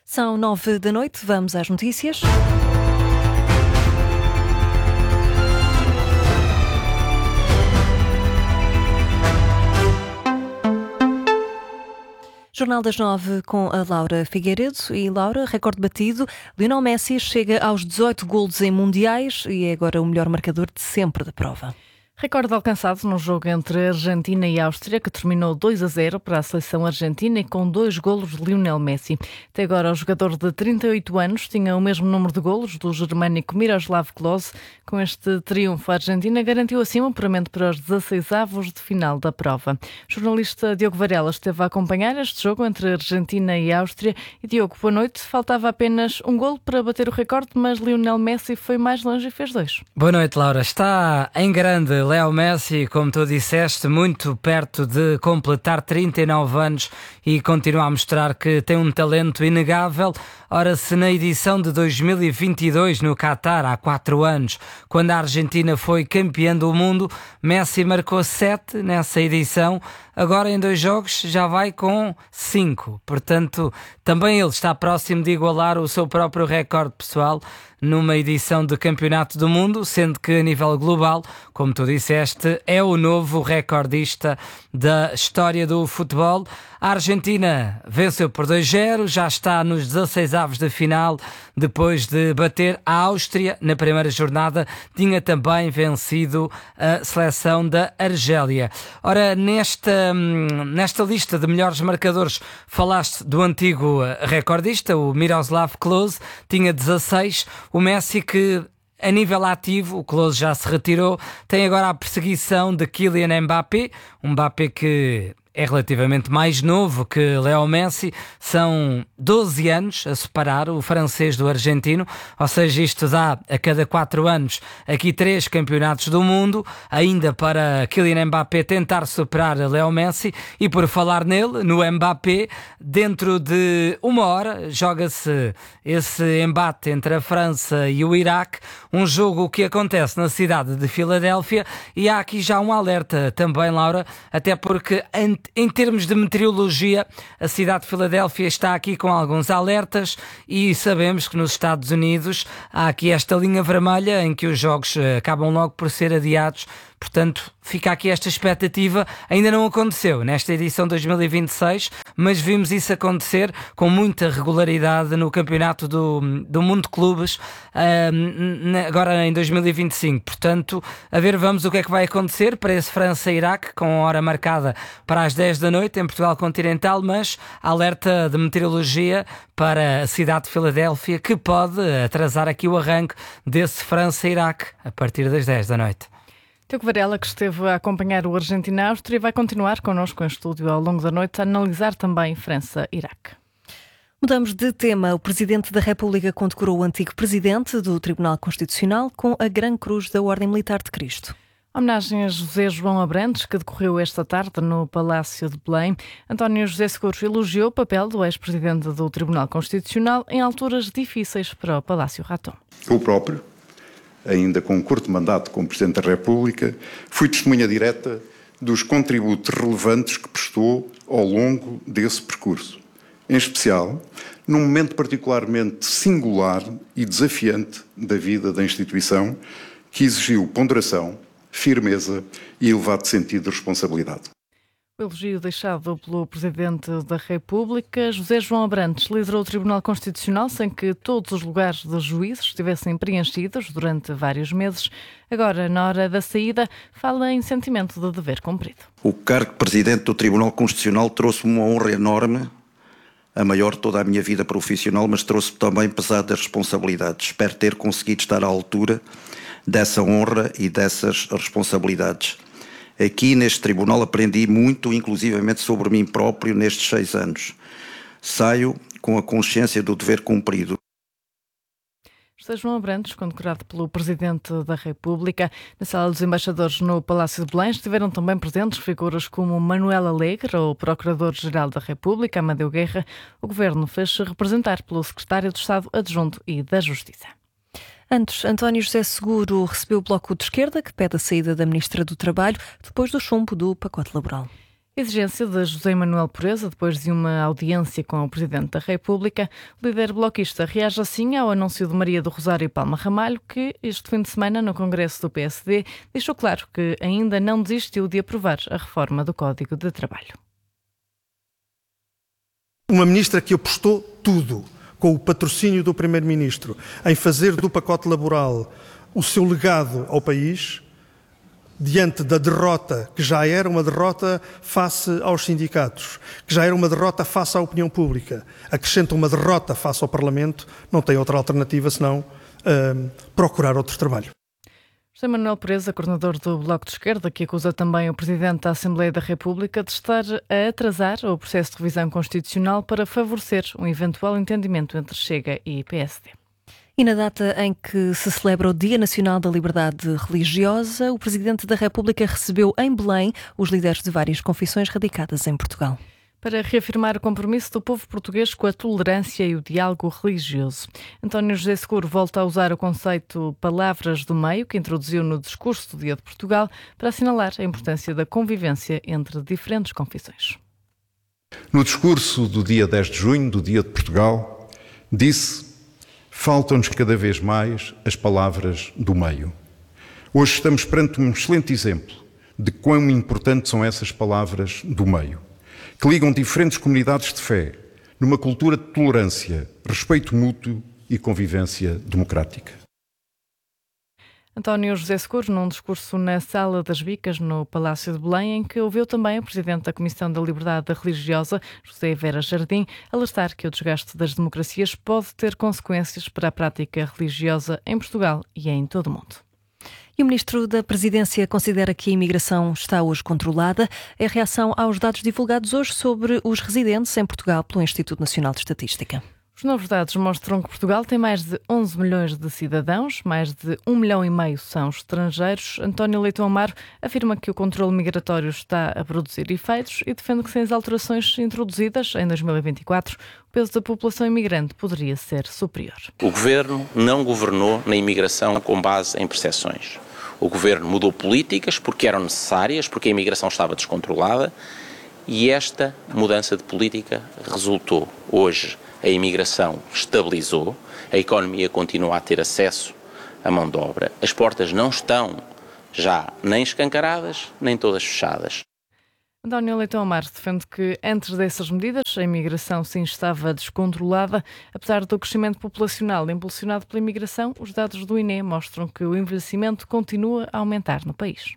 São 9 da noite, vamos às notícias. Jornal das 9 com a Laura Figueiredo. E Laura, recorde batido, Lionel Messi chega aos 18 golos em mundiais e é agora o melhor marcador de sempre da prova. Recorde alcançado no jogo entre a Argentina e a Áustria, que terminou 2-0 para a seleção argentina e com 2 golos de Lionel Messi. Até agora, o jogador de 38 anos tinha o mesmo número de golos do germânico Miroslav Klose. Com este triunfo, a Argentina garantiu assim um apuramento para os 16avos de final da prova. O jornalista Diogo Varela esteve a acompanhar este jogo entre a Argentina e a Áustria. E Diogo, boa noite. Faltava apenas um golo para bater o recorde, mas Lionel Messi foi mais longe e fez 2. Boa noite, Laura. Está em grande Leo Messi, como tu disseste, muito perto de completar 39 anos e continua a mostrar que tem um talento inegável. Ora, se na edição de 2022 no Qatar, há 4 anos, quando a Argentina foi campeã do mundo, Messi marcou 7 nessa edição, agora em 2 jogos já vai com 5. Portanto, também ele está próximo de igualar o seu próprio recorde pessoal numa edição de Campeonato do Mundo, sendo que a nível global, como tu disseste, é o novo recordista da história do futebol. A Argentina venceu por 2-0, já está nos 16avos de final, depois de bater a Áustria na primeira jornada, tinha também vencido a seleção da Argélia. Ora, nesta lista de melhores marcadores, falaste do antigo recordista, o Miroslav Klose, tinha 16, o Messi que... A nível ativo, o Klose já se retirou, tem agora a perseguição de Kylian Mbappé, um Mbappé que é relativamente mais novo que Leo Messi, são 12 anos a separar o francês do argentino, ou seja, isto dá a cada 4 anos aqui 3 campeonatos do mundo, ainda para Kylian Mbappé tentar superar Leo Messi. E por falar nele, no Mbappé, dentro de 1 hora joga-se esse embate entre a França e o Iraque, um jogo que acontece na cidade de Filadélfia, e há aqui já um alerta também, Laura, até porque em termos de meteorologia, a cidade de Filadélfia está aqui com alguns alertas e sabemos que nos Estados Unidos há aqui esta linha vermelha em que os jogos acabam logo por ser adiados. Portanto, fica aqui esta expectativa. Ainda não aconteceu nesta edição 2026, mas vimos isso acontecer com muita regularidade no Campeonato do Mundo de Clubes, agora em 2025. Portanto, a ver, vamos o que é que vai acontecer para esse França-Iraque, com a hora marcada para as 10 da noite em Portugal Continental, mas alerta de meteorologia para a cidade de Filadélfia, que pode atrasar aqui o arranque desse França-Iraque a partir das 10 da noite. Diogo Varela, que esteve a acompanhar o Argentina-Áustria, vai continuar connosco em estúdio ao longo da noite a analisar também França-Iraque. Mudamos de tema. O Presidente da República condecorou o antigo Presidente do Tribunal Constitucional com a Gran Cruz da Ordem Militar de Cristo. Homenagem a José João Abrantes, que decorreu esta tarde no Palácio de Belém. António José Seguro elogiou o papel do ex-presidente do Tribunal Constitucional em alturas difíceis para o Palácio Raton. Eu próprio, ainda com um curto mandato como Presidente da República, fui testemunha direta dos contributos relevantes que prestou ao longo desse percurso. Em especial, num momento particularmente singular e desafiante da vida da instituição, que exigiu ponderação, firmeza e elevado sentido de responsabilidade. O elogio deixado pelo Presidente da República. José João Abrantes liderou o Tribunal Constitucional sem que todos os lugares de juízes estivessem preenchidos durante vários meses. Agora, na hora da saída, fala em sentimento de dever cumprido. O cargo de Presidente do Tribunal Constitucional trouxe-me uma honra enorme, a maior de toda a minha vida profissional, mas trouxe-me também pesadas responsabilidades. Espero ter conseguido estar à altura dessa honra e dessas responsabilidades. Aqui neste tribunal aprendi muito, inclusivamente sobre mim próprio, nestes 6 anos. Saio com a consciência do dever cumprido. José João Abrantes, condecorado pelo Presidente da República. Na Sala dos Embaixadores no Palácio de Belém estiveram também presentes figuras como Manuel Alegre, o Procurador-Geral da República, Amadeu Guerra. O Governo fez-se representar pelo Secretário de Estado Adjunto e da Justiça. Antes, António José Seguro recebeu o Bloco de Esquerda, que pede a saída da Ministra do Trabalho depois do chumbo do pacote laboral. A exigência de José Manuel Pureza, depois de uma audiência com o Presidente da República, o líder bloquista reage assim ao anúncio de Maria do Rosário Palma Ramalho, que este fim de semana, no Congresso do PSD, deixou claro que ainda não desistiu de aprovar a reforma do Código de Trabalho. Uma ministra que apostou tudo, com o patrocínio do Primeiro-Ministro, em fazer do pacote laboral o seu legado ao país, diante da derrota, que já era uma derrota face aos sindicatos, que já era uma derrota face à opinião pública, acrescenta uma derrota face ao Parlamento, não tem outra alternativa senão procurar outro trabalho. José Manuel Pureza, coordenador do Bloco de Esquerda, que acusa também o Presidente da Assembleia da República de estar a atrasar o processo de revisão constitucional para favorecer um eventual entendimento entre Chega e PSD. E na data em que se celebra o Dia Nacional da Liberdade Religiosa, o Presidente da República recebeu em Belém os líderes de várias confissões radicadas em Portugal. Para reafirmar o compromisso do povo português com a tolerância e o diálogo religioso. António José Seguro volta a usar o conceito Palavras do Meio, que introduziu no discurso do Dia de Portugal, para assinalar a importância da convivência entre diferentes confissões. No discurso do dia 10 de junho, do Dia de Portugal, disse: faltam-nos cada vez mais as palavras do meio. Hoje estamos perante um excelente exemplo de quão importantes são essas palavras do meio, que ligam diferentes comunidades de fé numa cultura de tolerância, respeito mútuo e convivência democrática. António José Seguro, num discurso na Sala das Bicas, no Palácio de Belém, em que ouviu também o Presidente da Comissão da Liberdade Religiosa, José Vera Jardim, alertar que o desgaste das democracias pode ter consequências para a prática religiosa em Portugal e em todo o mundo. E o Ministro da Presidência considera que a imigração está hoje controlada. É a reação aos dados divulgados hoje sobre os residentes em Portugal pelo Instituto Nacional de Estatística. Os novos dados mostram que Portugal tem mais de 11 milhões de cidadãos, mais de 1,5 milhão são estrangeiros. António Leitão Amaro afirma que o controle migratório está a produzir efeitos e defende que sem as alterações introduzidas em 2024, o peso da população imigrante poderia ser superior. O Governo não governou na imigração com base em percepções. O Governo mudou políticas porque eram necessárias, porque a imigração estava descontrolada, e esta mudança de política resultou. Hoje a imigração estabilizou, a economia continua a ter acesso à mão de obra, as portas não estão já nem escancaradas, nem todas fechadas. António Leitão Amaro defende que, antes dessas medidas, a imigração sim estava descontrolada. Apesar do crescimento populacional impulsionado pela imigração, os dados do INE mostram que o envelhecimento continua a aumentar no país.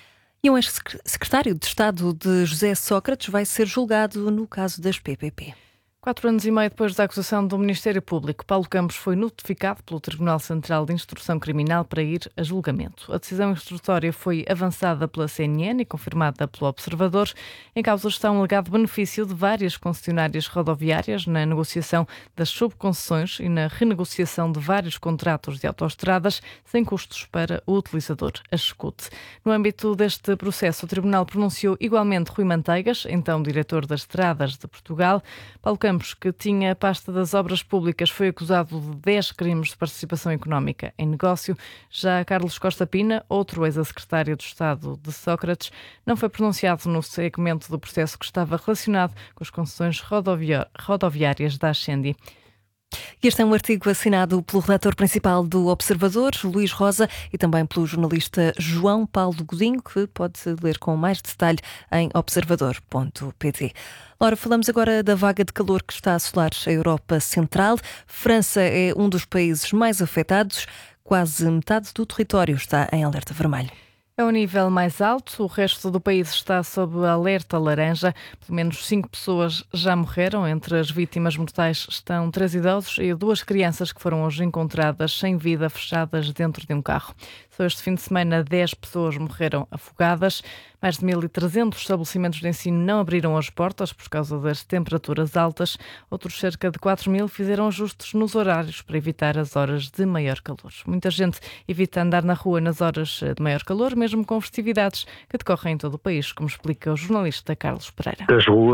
E um ex-secretário de Estado de José Sócrates vai ser julgado no caso das PPP. 4 anos e meio depois da acusação do Ministério Público, Paulo Campos foi notificado pelo Tribunal Central de Instrução Criminal para ir a julgamento. A decisão instrutória foi avançada pela CNN e confirmada pelo Observador. Em causa está um alegado benefício de várias concessionárias rodoviárias na negociação das subconcessões e na renegociação de vários contratos de autoestradas sem custos para o utilizador, a escute. No âmbito deste processo, o Tribunal pronunciou igualmente Rui Manteigas, então diretor das Estradas de Portugal. Paulo Campos, que tinha a pasta das obras públicas, foi acusado de 10 crimes de participação económica em negócio. Já Carlos Costa Pina, outro ex-secretário de Estado de Sócrates, não foi pronunciado no segmento do processo que estava relacionado com as concessões rodoviárias da Ascendi. Este é um artigo assinado pelo redator principal do Observador, Luís Rosa, e também pelo jornalista João Paulo Godinho, que pode ler com mais detalhe em observador.pt. Ora, falamos agora da vaga de calor que está a assolar a Europa Central. França é um dos países mais afetados. Quase metade do território está em alerta vermelho. É o nível mais alto, o resto do país está sob alerta laranja. Pelo menos 5 pessoas já morreram. Entre as vítimas mortais estão 3 idosos e 2 crianças que foram hoje encontradas sem vida, fechadas dentro de um carro. Só este fim de semana 10 pessoas morreram afogadas. Mais de 1.300 estabelecimentos de ensino não abriram as portas por causa das temperaturas altas. Outros cerca de 4.000 fizeram ajustes nos horários para evitar as horas de maior calor. Muita gente evita andar na rua nas horas de maior calor, mesmo com festividades que decorrem em todo o país, como explica o jornalista Carlos Pereira. As ruas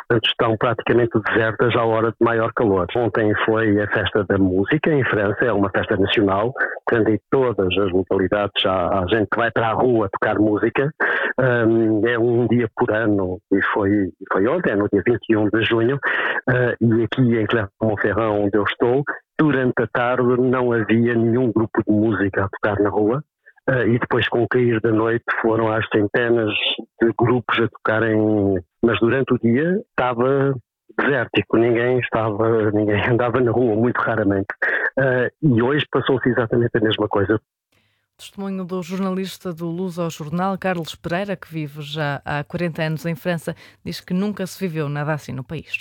portanto estão praticamente desertas à hora de maior calor. Ontem foi a festa da música em França, é uma festa nacional, portanto em todas as localidades há gente que vai para a rua tocar música, é um dia por ano e foi ontem, no dia 21 de junho, e aqui em Clermont-Ferrand, onde eu estou, durante a tarde não havia nenhum grupo de música a tocar na rua. E depois, com o cair da noite, foram às centenas de grupos a tocarem, mas durante o dia estava desértico, ninguém andava na rua, muito raramente. E hoje passou-se exatamente a mesma coisa. Testemunho do jornalista do Luso-Jornal, Carlos Pereira, que vive já há 40 anos em França, diz que nunca se viveu nada assim no país.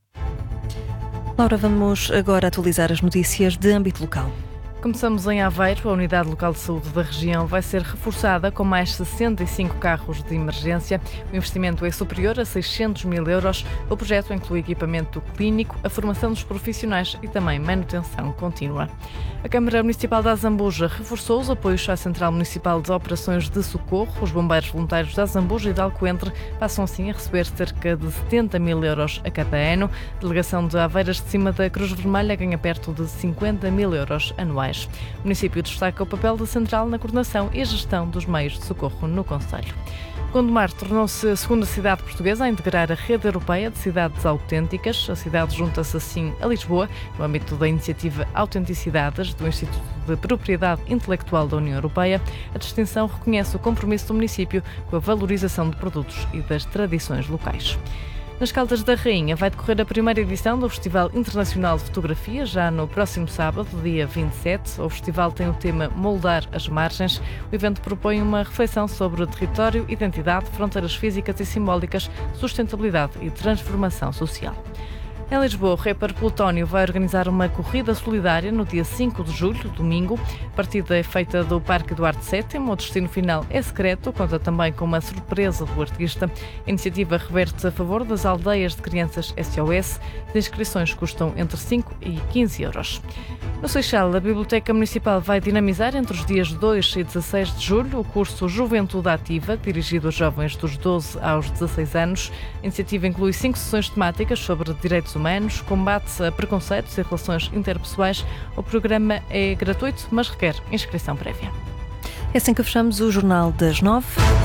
Laura, vamos agora atualizar as notícias de âmbito local. Começamos em Aveiro. A Unidade Local de Saúde da região vai ser reforçada com mais 65 carros de emergência. O investimento é superior a 600 mil euros. O projeto inclui equipamento clínico, a formação dos profissionais e também manutenção contínua. A Câmara Municipal de Azambuja reforçou os apoios à Central Municipal de Operações de Socorro. Os bombeiros voluntários de Azambuja e de Alcoentre passam assim a receber cerca de 70 mil euros a cada ano. A delegação de Aveiras de Cima da Cruz Vermelha ganha perto de 50 mil euros anuais. O município destaca o papel da Central na coordenação e gestão dos meios de socorro no concelho. Gondomar tornou-se a segunda cidade portuguesa a integrar a rede europeia de cidades autênticas. A cidade junta-se assim a Lisboa, no âmbito da iniciativa Autenticidades, do Instituto de Propriedade Intelectual da União Europeia. A distinção reconhece o compromisso do município com a valorização de produtos e das tradições locais. Nas Caldas da Rainha vai decorrer a primeira edição do Festival Internacional de Fotografia, já no próximo sábado, dia 27. O festival tem o tema Moldar as Margens. O evento propõe uma reflexão sobre o território, identidade, fronteiras físicas e simbólicas, sustentabilidade e transformação social. Em Lisboa, o rapper Plutónio vai organizar uma corrida solidária no dia 5 de julho, domingo. A partida é feita do Parque Eduardo VII. O destino final é secreto, conta também com uma surpresa do artista. A iniciativa reverte a favor das aldeias de crianças SOS. As inscrições custam entre 5 e 15 euros. No Seixal, a Biblioteca Municipal vai dinamizar entre os dias 2 e 16 de julho o curso Juventude Ativa, dirigido a jovens dos 12 aos 16 anos. A iniciativa inclui 5 sessões temáticas sobre direitos humanos, combate a preconceitos e relações interpessoais. O programa é gratuito, mas requer inscrição prévia. É assim que fechamos o Jornal das 9.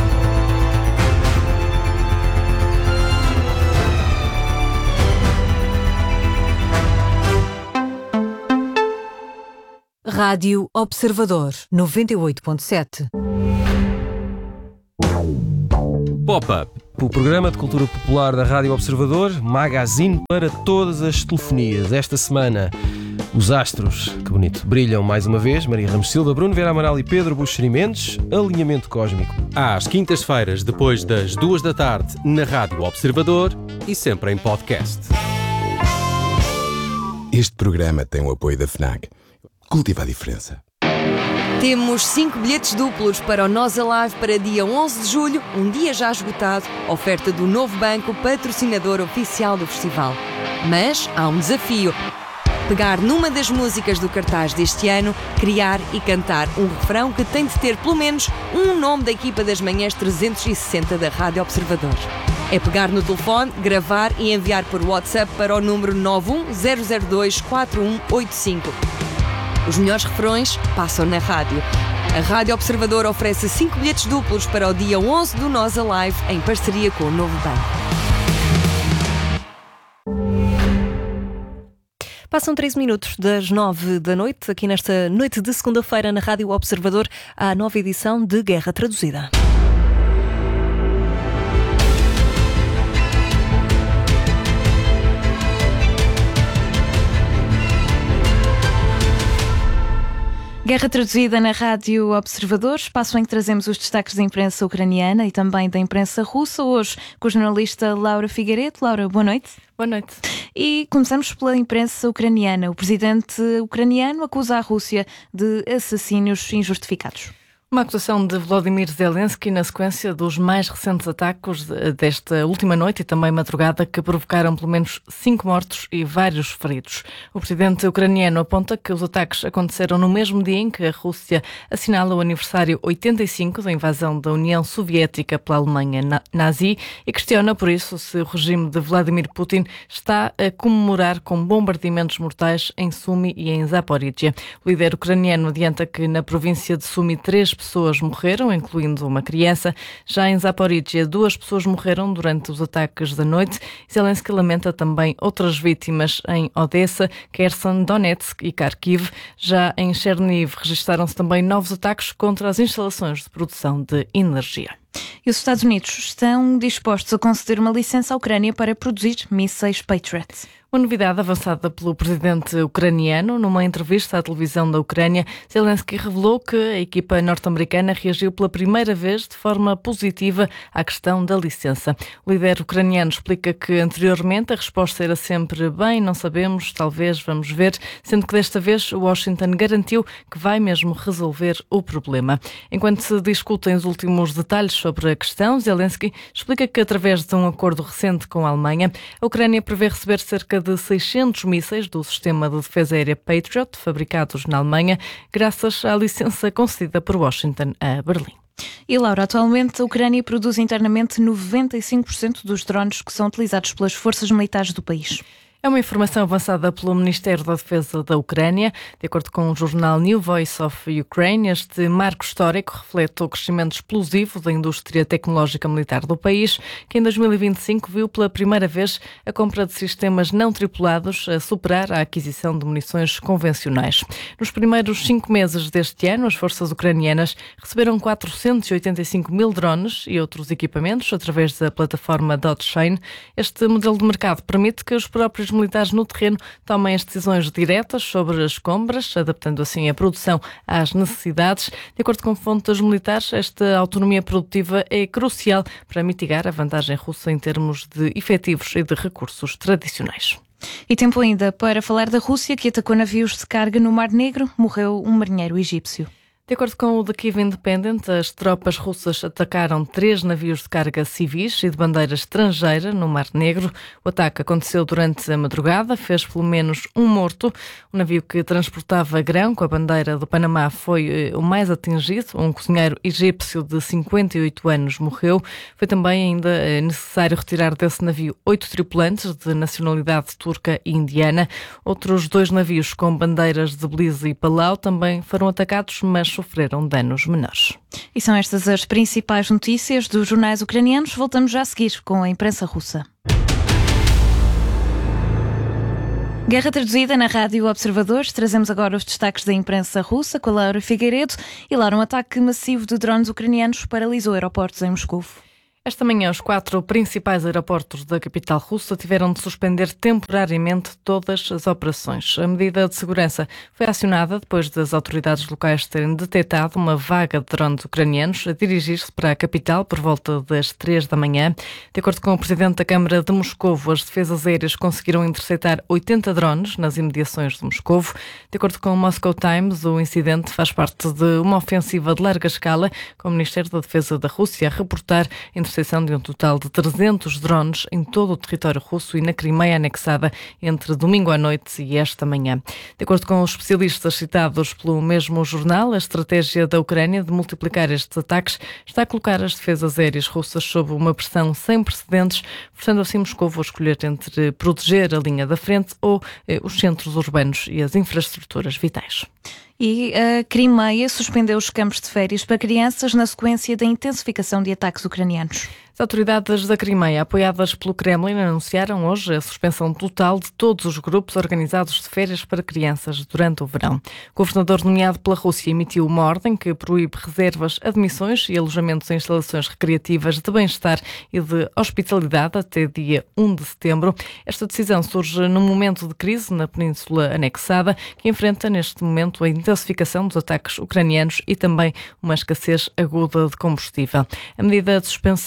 Rádio Observador 98.7. Pop-up, o programa de cultura popular da Rádio Observador, magazine para todas as telefonias. Esta semana, os astros, que bonito, brilham mais uma vez. Maria Ramos Silva, Bruno Vera Amaral e Pedro Buxeri Mendes. Alinhamento cósmico. Às quintas-feiras, depois das 2 da tarde, na Rádio Observador e sempre em podcast. Este programa tem o apoio da FNAC. Cultiva a diferença. Temos 5 bilhetes duplos para o Nós Alive para dia 11 de julho, um dia já esgotado, oferta do Novo Banco, patrocinador oficial do festival. Mas há um desafio. Pegar numa das músicas do cartaz deste ano, criar e cantar um refrão que tem de ter pelo menos um nome da equipa das manhãs 360 da Rádio Observador. É pegar no telefone, gravar e enviar por WhatsApp para o número 910024185. Os melhores refrões passam na rádio. A Rádio Observador oferece 5 bilhetes duplos para o dia 11 do Nós Alive, em parceria com o Novo Banco. Passam 13 minutos das 9 da noite. Aqui nesta noite de segunda-feira, na Rádio Observador, há a nova edição de Guerra Traduzida. Guerra Traduzida na Rádio Observador, espaço em que trazemos os destaques da imprensa ucraniana e também da imprensa russa, hoje com a jornalista Laura Figueiredo. Laura, boa noite. Boa noite. E começamos pela imprensa ucraniana. O presidente ucraniano acusa a Rússia de assassínios injustificados. Uma acusação de Volodymyr Zelensky na sequência dos mais recentes ataques desta última noite e também madrugada que provocaram pelo menos 5 mortos e vários feridos. O presidente ucraniano aponta que os ataques aconteceram no mesmo dia em que a Rússia assinala o aniversário 85 da invasão da União Soviética pela Alemanha nazi e questiona por isso se o regime de Vladimir Putin está a comemorar com bombardeamentos mortais em Sumy e em Zaporizhia. O líder ucraniano adianta que na província de Sumy 3 pessoas morreram, incluindo uma criança. Já em Zaporizhia, 2 pessoas morreram durante os ataques da noite. Zelensky lamenta também outras vítimas em Odessa, Kherson, Donetsk e Kharkiv. Já em Chernihiv registaram-se também novos ataques contra as instalações de produção de energia. E os Estados Unidos estão dispostos a conceder uma licença à Ucrânia para produzir mísseis Patriot. Uma novidade avançada pelo presidente ucraniano. Numa entrevista à televisão da Ucrânia, Zelensky revelou que a equipa norte-americana reagiu pela primeira vez de forma positiva à questão da licença. O líder ucraniano explica que anteriormente a resposta era sempre bem, não sabemos, talvez, vamos ver, sendo que desta vez Washington garantiu que vai mesmo resolver o problema. Enquanto se discutem os últimos detalhes sobre a questão, Zelensky explica que através de um acordo recente com a Alemanha, a Ucrânia prevê receber cerca de 600 mísseis do sistema de defesa aérea Patriot, fabricados na Alemanha, graças à licença concedida por Washington a Berlim. E Laura, atualmente a Ucrânia produz internamente 95% dos drones que são utilizados pelas forças militares do país. É uma informação avançada pelo Ministério da Defesa da Ucrânia. De acordo com o jornal New Voice of Ukraine, este marco histórico reflete o crescimento explosivo da indústria tecnológica militar do país, que em 2025 viu pela primeira vez a compra de sistemas não tripulados a superar a aquisição de munições convencionais. Nos primeiros 5 meses deste ano, as forças ucranianas receberam 485 mil drones e outros equipamentos através da plataforma DotChain. Este modelo de mercado permite que os próprios militares no terreno tomem as decisões diretas sobre as compras, adaptando assim a produção às necessidades. De acordo com fontes militares, esta autonomia produtiva é crucial para mitigar a vantagem russa em termos de efetivos e de recursos tradicionais. E tempo ainda para falar da Rússia, que atacou navios de carga no Mar Negro. Morreu um marinheiro egípcio. De acordo com o The Kyiv Independent, as tropas russas atacaram 3 navios de carga civis e de bandeira estrangeira no Mar Negro. O ataque aconteceu durante a madrugada, fez pelo menos um morto. O navio que transportava grão com a bandeira do Panamá foi o mais atingido. Um cozinheiro egípcio de 58 anos morreu. Foi também ainda necessário retirar desse navio 8 tripulantes de nacionalidade turca e indiana. Outros 2 navios com bandeiras de Belize e Palau também foram atacados, mas sofreram danos menores. E são estas as principais notícias dos jornais ucranianos. Voltamos já a seguir com a imprensa russa. Guerra traduzida na Rádio Observador. Trazemos agora os destaques da imprensa russa com a Laura Figueiredo. E Laura, um ataque massivo de drones ucranianos paralisou aeroportos em Moscou. Esta manhã, os 4 principais aeroportos da capital russa tiveram de suspender temporariamente todas as operações. A medida de segurança foi acionada depois das autoridades locais terem detectado uma vaga de drones ucranianos a dirigir-se para a capital por volta das 3 da manhã. De acordo com o presidente da Câmara de Moscovo, as defesas aéreas conseguiram interceptar 80 drones nas imediações de Moscovo. De acordo com o Moscow Times, o incidente faz parte de uma ofensiva de larga escala, com o Ministério da Defesa da Rússia a reportar interceptação de um total de 300 drones em todo o território russo e na Crimeia anexada entre domingo à noite e esta manhã. De acordo com os especialistas citados pelo mesmo jornal, a estratégia da Ucrânia de multiplicar estes ataques está a colocar as defesas aéreas russas sob uma pressão sem precedentes, forçando assim Moscou a escolher entre proteger a linha da frente ou os centros urbanos e as infraestruturas vitais. E a Crimeia suspendeu os campos de férias para crianças na sequência da intensificação de ataques ucranianos. As autoridades da Crimeia, apoiadas pelo Kremlin, anunciaram hoje a suspensão total de todos os grupos organizados de férias para crianças durante o verão. O governador nomeado pela Rússia emitiu uma ordem que proíbe reservas, admissões e alojamentos em instalações recreativas de bem-estar e de hospitalidade até dia 1 de setembro. Esta decisão surge num momento de crise na Península Anexada, que enfrenta neste momento a intensificação dos ataques ucranianos e também uma escassez aguda de combustível. A medida de suspensão é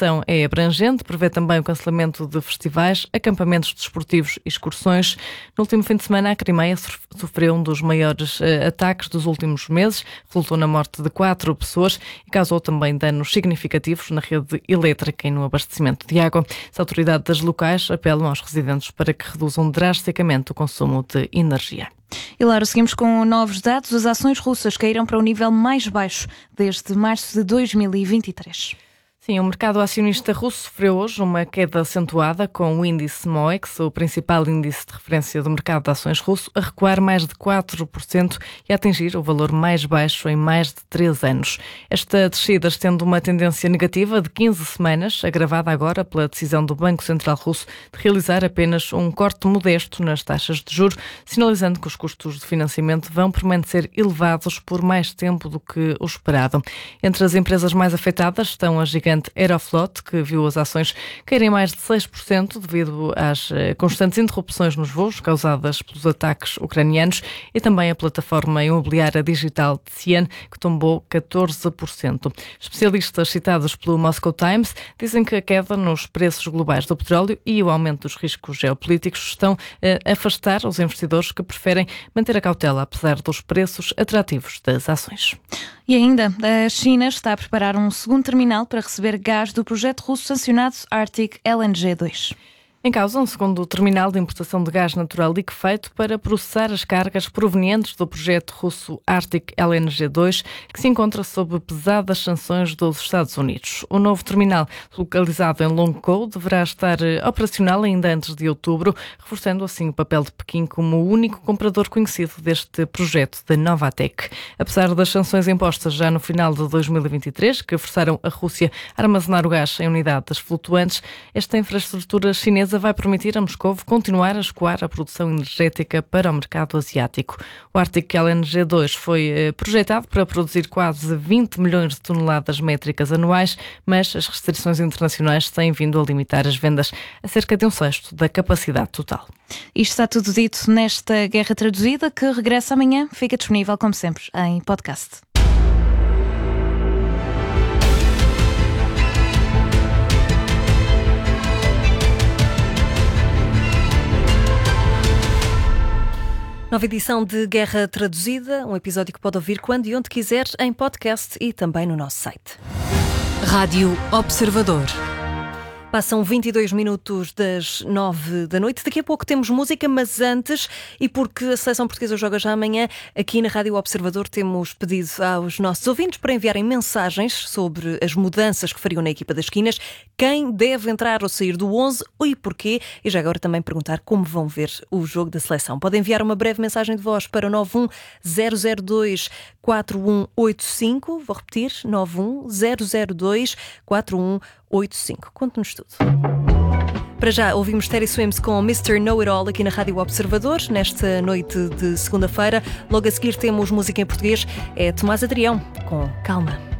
é abrangente, prevê também o cancelamento de festivais, acampamentos desportivos e excursões. No último fim de semana, a Crimeia sofreu um dos maiores ataques dos últimos meses, resultou na morte de 4 pessoas e causou também danos significativos na rede elétrica e no abastecimento de água. As autoridades locais apelam aos residentes para que reduzam drasticamente o consumo de energia. E Laura, seguimos com novos dados. As ações russas caíram para o nível mais baixo desde março de 2023. Sim, o mercado acionista russo sofreu hoje uma queda acentuada, com o índice MOEX, o principal índice de referência do mercado de ações russo, a recuar mais de 4% e a atingir o valor mais baixo em mais de 3 anos. Esta descida estende uma tendência negativa de 15 semanas, agravada agora pela decisão do Banco Central Russo de realizar apenas um corte modesto nas taxas de juros, sinalizando que os custos de financiamento vão permanecer elevados por mais tempo do que o esperado. Entre as empresas mais afetadas estão a gigante Aeroflot, que viu as ações caírem mais de 6% devido às constantes interrupções nos voos causadas pelos ataques ucranianos, e também a plataforma imobiliária digital de Cian, que tombou 14%. Especialistas citados pelo Moscow Times dizem que a queda nos preços globais do petróleo e o aumento dos riscos geopolíticos estão a afastar os investidores que preferem manter a cautela, apesar dos preços atrativos das ações. E ainda, a China está a preparar um segundo terminal para receber gás do projeto russo sancionado Arctic LNG 2. Em causa, um segundo terminal de importação de gás natural liquefeito para processar as cargas provenientes do projeto russo Arctic LNG 2, que se encontra sob pesadas sanções dos Estados Unidos. O novo terminal, localizado em Long Kou, deverá estar operacional ainda antes de outubro, reforçando assim o papel de Pequim como o único comprador conhecido deste projeto da Novatek. Apesar das sanções impostas já no final de 2023, que forçaram a Rússia a armazenar o gás em unidades flutuantes, esta infraestrutura chinesa vai permitir a Moscou continuar a escoar a produção energética para o mercado asiático. O Arctic LNG 2 foi projetado para produzir quase 20 milhões de toneladas métricas anuais, mas as restrições internacionais têm vindo a limitar as vendas a cerca de 1/6 da capacidade total. Isto está tudo dito nesta Guerra Traduzida, que regressa amanhã. Fica disponível, como sempre, em podcast. Nova edição de Guerra Traduzida, um episódio que pode ouvir quando e onde quiser, em podcast e também no nosso site. Rádio Observador. Passam 22 minutos das 9 da noite. Daqui a pouco temos música, mas antes, e porque a Seleção Portuguesa joga já amanhã, aqui na Rádio Observador temos pedido aos nossos ouvintes para enviarem mensagens sobre as mudanças que fariam na equipa das esquinas, quem deve entrar ou sair do 11 e porquê, e já agora também perguntar como vão ver o jogo da seleção. Podem enviar uma breve mensagem de voz para o 910024185. Vou repetir, 910024185. Conte-nos tudo. Para já, ouvimos Teddy Swims com Mr. Know-It-All aqui na Rádio Observador, nesta noite de segunda-feira. Logo a seguir temos música em português. É Tomás Adrião, com Calma.